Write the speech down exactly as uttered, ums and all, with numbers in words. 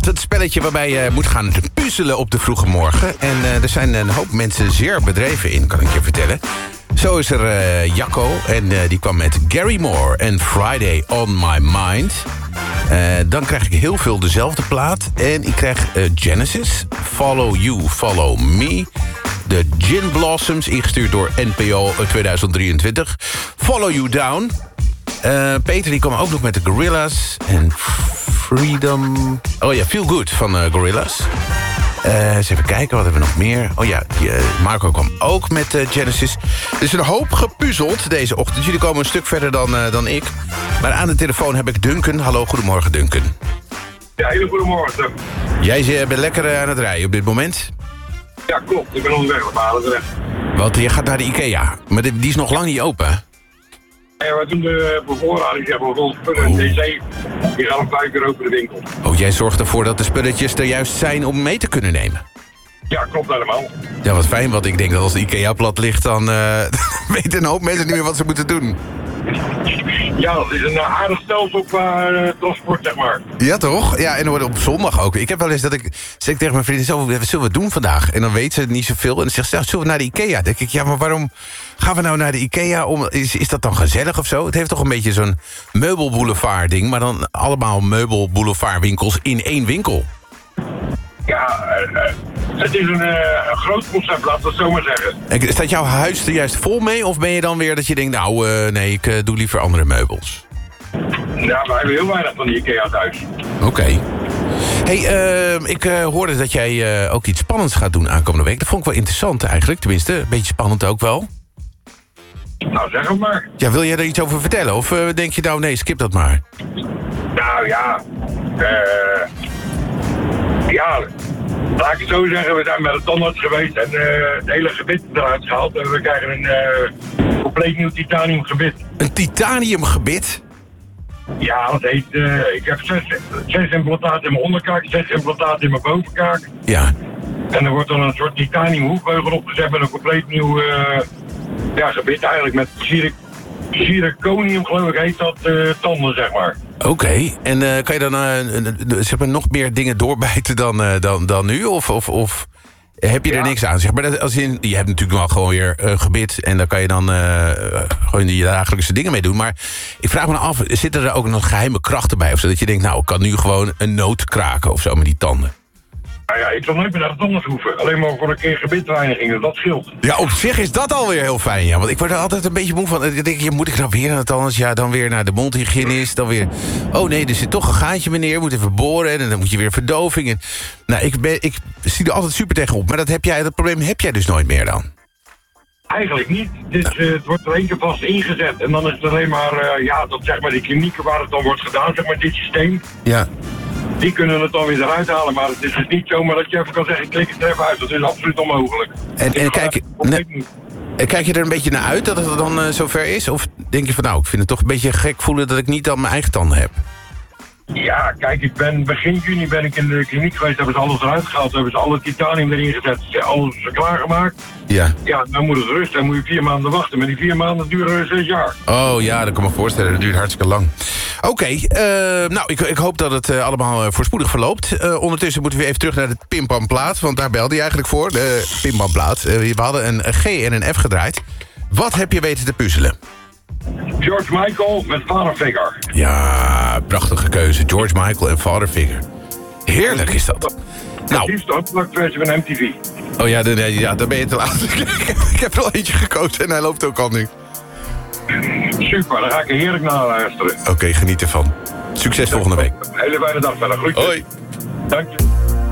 Het spelletje waarbij je moet gaan puzzelen op de vroege morgen. En uh, er zijn een hoop mensen zeer bedreven in, kan ik je vertellen. Zo is er uh, Jacco en uh, die kwam met Gary Moore en Friday on My Mind. Uh, dan krijg ik heel veel dezelfde plaat. En ik krijg uh, Genesis, Follow You, Follow Me. De Gin Blossoms, ingestuurd door N P O tweeduizend drieëntwintig. Follow You Down. Uh, Peter die kwam ook nog met de Gorillaz. En Freedom... Oh ja, Feel Good van uh, Gorillaz. Uh, eens even kijken, wat hebben we nog meer? Oh ja, die, uh, Marco kwam ook met uh, Genesis. Er is een hoop gepuzzeld deze ochtend. Jullie komen een stuk verder dan, uh, dan ik. Maar aan de telefoon heb ik Duncan. Hallo, goedemorgen Duncan. Ja, hele goedemorgen. Jij bent lekker uh, aan het rijden op dit moment? Ja, klopt. Ik ben onderweg naar Barendrecht. Want je gaat naar de IKEA. Maar die, die is nog lang niet open, hè? Ja, we doen de bevoorrading, zeg maar, voor spullen en D C. Die gaan om vijf uur open de winkel. Oh, jij zorgt ervoor dat de spulletjes er juist zijn om mee te kunnen nemen? Ja, klopt helemaal. Ja, wat fijn, want ik denk dat als de IKEA plat ligt... dan uh, weten een hoop mensen niet meer wat ze moeten doen. Ja, dat is een uh, aardig stelsel op uh, transport, zeg maar. Ja, toch? Ja, en dan wordt op zondag ook. Ik heb wel eens dat ik zeg tegen mijn vriendin... Zo, wat zullen we doen vandaag? En dan weet ze niet zoveel. En dan zegt ze, zullen we naar de IKEA? Dan denk ik, ja, maar waarom gaan we nou naar de IKEA? Om, is, is dat dan gezellig of zo? Het heeft toch een beetje zo'n meubelboulevard ding... maar dan allemaal meubelboulevardwinkels in één winkel. Ja, uh, het is een uh, groot concept, laten we het zo maar zeggen. En staat jouw huis er juist vol mee? Of ben je dan weer dat je denkt... nou, uh, nee, ik uh, doe liever andere meubels? Ja, wij hebben heel weinig van die IKEA thuis. Oké. Okay. Hey, uh, ik uh, hoorde dat jij uh, ook iets spannends gaat doen aankomende week. Dat vond ik wel interessant eigenlijk. Tenminste, een beetje spannend ook wel. Nou, zeg het maar. Ja, wil jij er iets over vertellen? Of uh, denk je nou, nee, skip dat maar? Nou ja, eh... Uh, ja, laat ik het zo zeggen, we zijn bij de tandarts geweest en uh, het hele gebit eruit gehaald. En we krijgen een uh, compleet nieuw titanium gebit. Een titanium gebit? Ja, dat heet, uh, ik heb zes, zes implantaten in mijn onderkaak, zes implantaten in mijn bovenkaak. Ja. En er wordt dan een soort titanium hoekbeugel opgezet met een compleet nieuw uh, ja, gebit eigenlijk met zirconium, geloof ik, heet dat, uh, tanden, zeg maar. Oké, okay. En uh, kan je dan uh, zeg maar, nog meer dingen doorbijten dan, uh, dan, dan nu? Of, of, of heb je er ja. niks aan? Zeg maar, dat, als in, je hebt natuurlijk wel gewoon weer een uh, gebit... en daar kan je dan uh, gewoon die dagelijkse dingen mee doen. Maar ik vraag me nou af, zitten er ook nog geheime krachten bij? Of zodat je denkt, nou, ik kan nu gewoon een noot kraken of zo met die tanden? Nou ja, ik zal nooit meer naar de tandarts hoeven. Alleen maar voor een keer gebitreiniging, dat scheelt. Ja, op zich is dat alweer heel fijn, ja. Want ik word er altijd een beetje moe van. Ik denk, ja, moet ik nou weer naar de tandarts? Ja, dan weer naar de mondhygiënist. Dan weer, oh nee, er zit toch een gaatje, meneer. Moet even boren en dan moet je weer verdoving. En, nou, ik, ben, ik zie er altijd super tegenop. Maar dat, heb jij, dat probleem heb jij dus nooit meer dan? Eigenlijk niet. Het, is, uh, het wordt er één keer vast ingezet. En dan is het alleen maar, uh, ja, dat zeg maar die klinieken waar het dan wordt gedaan, zeg maar dit systeem. Ja. Die kunnen het dan weer eruit halen, maar het is dus niet zomaar dat je even kan zeggen, klik het er even uit. Dat is absoluut onmogelijk. En, en kijk, ne, kijk je er een beetje naar uit dat het dan uh, zover is? Of denk je van, nou, ik vind het toch een beetje gek voelen dat ik niet dan mijn eigen tanden heb? Ja, kijk, ik ben begin juni ben ik in de kliniek geweest, hebben ze alles eruit gehaald, hebben ze alle titanium erin gezet, alles klaargemaakt. Ja. Ja, dan moet het rust, dan moet je vier maanden wachten, maar die vier maanden duren zes jaar. Oh ja, dat kan me voorstellen, dat duurt hartstikke lang. Oké, okay, uh, nou, ik, ik hoop dat het uh, allemaal uh, voorspoedig verloopt. Uh, ondertussen moeten we even terug naar de Pimpamplaat, want daar belde je eigenlijk voor, de Pimpamplaat. Uh, we hadden een G en een F gedraaid. Wat heb je weten te puzzelen? George Michael met Father Figure. Ja, prachtige keuze. George Michael en Father Figure. Heerlijk is dat. Nou. Het liefst ook versie van M T V. Oh ja, dan, ja, dan ben je te laat. Ik heb er al eentje gekozen en hij loopt ook al nu. Super, dan ga ik er heerlijk naar luisteren. Oké, okay, geniet ervan. Succes volgende week. Hele fijne dag verder. Groetjes. Hoi. Dank je.